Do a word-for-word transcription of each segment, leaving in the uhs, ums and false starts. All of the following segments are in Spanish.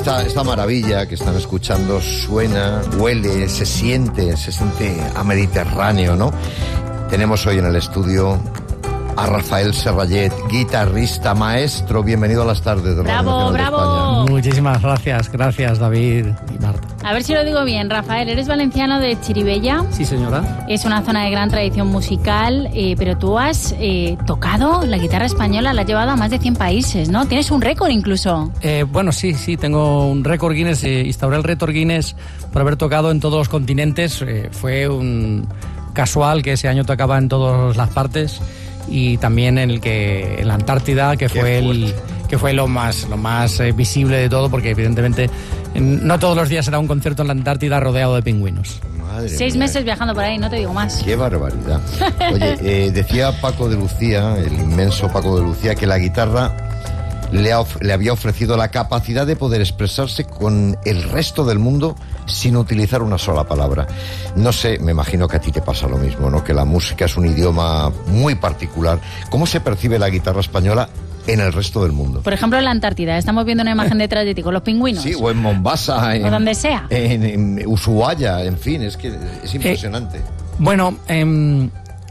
Esta, esta maravilla que están escuchando suena, huele, se siente, se siente a Mediterráneo, ¿no? Tenemos hoy en el estudio a Rafael Serrallet, guitarrista, maestro. Bienvenido a las tardes de Bravo, bravo. Muchísimas gracias, gracias David y Marta. A ver si lo digo bien, Rafael, eres valenciano de Chirivella. Sí, señora. Es una zona de gran tradición musical, eh, pero tú has eh, tocado la guitarra española, la has llevado a más de cien países, ¿no? Tienes un récord incluso. Eh, bueno, sí, sí, tengo un récord Guinness, eh, instauré el récord Guinness por haber tocado en todos los continentes. Eh, fue un casual que ese año tocaba en todas las partes. Y también en el que en la Antártida, que fue el que fue lo más lo más eh, visible de todo, porque evidentemente en, no todos los días era un concierto en la Antártida rodeado de pingüinos. Madre Seis mía. meses viajando por ahí, no te digo más. Qué barbaridad. Oye, eh, decía Paco de Lucía, el inmenso Paco de Lucía, que la guitarra le, ha of- le había ofrecido la capacidad de poder expresarse con el resto del mundo sin utilizar una sola palabra. No sé, me imagino que a ti te pasa lo mismo, ¿no? Que la música es un idioma muy particular. ¿Cómo se percibe la guitarra española en el resto del mundo? Por ejemplo, en la Antártida, estamos viendo una imagen detrás de ti con los pingüinos. Sí, o en Mombasa, en, O donde sea. En, en Ushuaia, en fin, es que es impresionante. Eh, bueno, eh,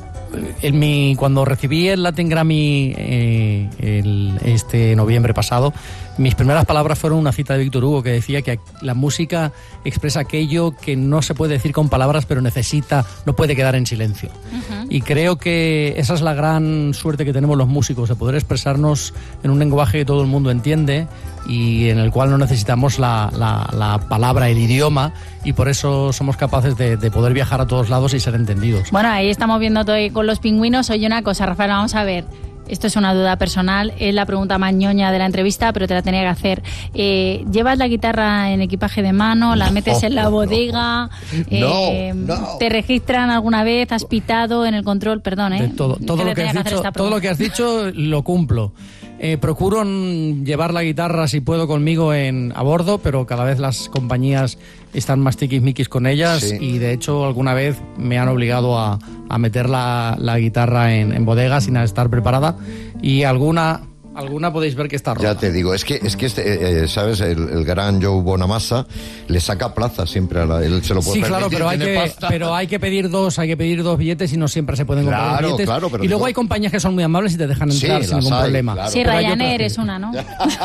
en mi, cuando recibí el Latin Grammy eh, el, este noviembre pasado, mis primeras palabras fueron una cita de Víctor Hugo que decía que la música expresa aquello que no se puede decir con palabras, pero necesita, no puede quedar en silencio. Uh-huh. Y creo que esa es la gran suerte que tenemos los músicos, de poder expresarnos en un lenguaje que todo el mundo entiende y en el cual no necesitamos la, la, la palabra, el idioma, y por eso somos capaces de, de poder viajar a todos lados y ser entendidos. Bueno, ahí estamos viendo todo con los pingüinos. Oye, una cosa, Rafael, vamos a ver. Esto es una duda personal, es la pregunta más ñoña de la entrevista, pero te la tenía que hacer. Eh, ¿Llevas la guitarra en equipaje de mano? ¿La metes No, en la bodega? No, eh, no. ¿Te registran alguna vez? ¿Has pitado en el control? Perdón, ¿eh? De todo, todo, Que lo le que has tenía hacer dicho, esta todo lo que has dicho lo cumplo. Eh, procuro mm, llevar la guitarra si puedo conmigo en, a bordo, pero cada vez las compañías están más tiquismiquis con ellas, Sí. y de hecho alguna vez me han obligado a, a meter la, la guitarra en, en bodega sin estar preparada, y alguna... Alguna podéis ver que está rota. Ya te digo, es que, es que este, eh, ¿sabes? El, el gran Joe Bonamassa le saca plaza siempre a la... Él se lo puede Sí, claro, permitir, pero hay, tiene que, pasta. pero hay que pedir dos, hay que pedir dos billetes y no siempre se pueden comprar Claro, billetes. claro, pero y luego digo- hay compañías que son muy amables y te dejan Sí, entrar sin las ningún hay, problema. claro. Sí, Pero hay Ryanair otras es que- una, ¿no?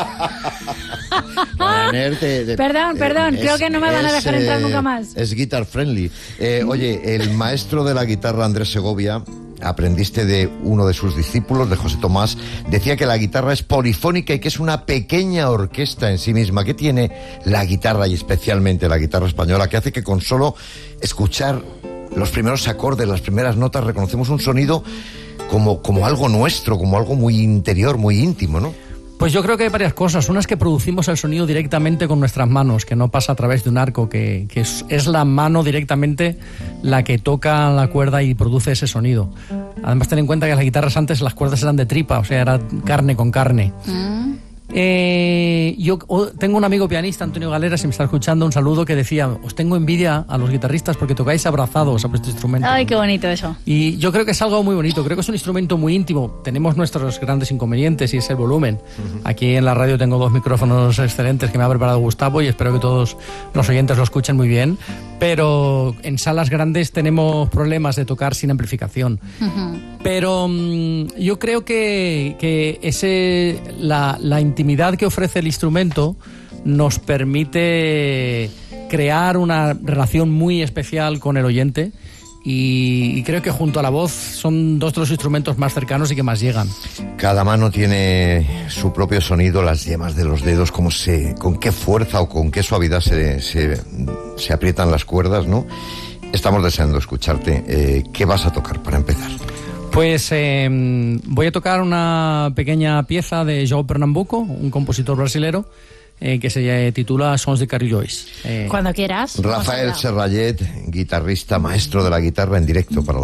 Ryanair te- te- Perdón, perdón, creo que no me van a dejar entrar nunca más. Es guitar friendly. Eh, oye, el maestro de la guitarra, Andrés Segovia, aprendiste de uno de sus discípulos, de José Tomás, decía que la guitarra es polifónica y que es una pequeña orquesta en sí misma. ¿Qué tiene la guitarra, y especialmente la guitarra española, que hace que con solo escuchar los primeros acordes, las primeras notas, reconocemos un sonido como, como algo nuestro, como algo muy interior, muy íntimo, ¿no? Pues yo creo que hay varias cosas. Una es que producimos el sonido directamente con nuestras manos, que no pasa a través de un arco, que, que es, es la mano directamente la que toca la cuerda y produce ese sonido. Además, ten en cuenta que las guitarras antes las cuerdas eran de tripa, o sea, era carne con carne. Mm. Eh, yo oh, tengo un amigo pianista, Antonio Galera, si me está escuchando, un saludo, que decía: os tengo envidia a los guitarristas porque tocáis abrazados a vuestro instrumento. Ay, qué bonito eso. Y yo creo que es algo muy bonito, creo que es un instrumento muy íntimo. Tenemos nuestros grandes inconvenientes y es el volumen. Uh-huh. Aquí en la radio tengo dos micrófonos excelentes que me ha preparado Gustavo y espero que todos los oyentes lo escuchen muy bien. Pero en salas grandes tenemos problemas de tocar sin amplificación. Uh-huh. Pero mmm, yo creo que, que ese, la, la intimidad que ofrece el instrumento nos permite crear una relación muy especial con el oyente, y, y creo que junto a la voz son dos de los instrumentos más cercanos y que más llegan. Cada mano tiene su propio sonido, las yemas de los dedos, cómo se, con qué fuerza o con qué suavidad se, se, se aprietan las cuerdas, ¿no? Estamos deseando escucharte. Eh, ¿Qué vas a tocar para empezar? Pues eh, voy a tocar una pequeña pieza de João Pernambuco, un compositor brasilero, eh, que se titula Sons de Carrilhós. Eh, Cuando quieras. Rafael Serrallet, guitarrista, maestro de la guitarra en directo para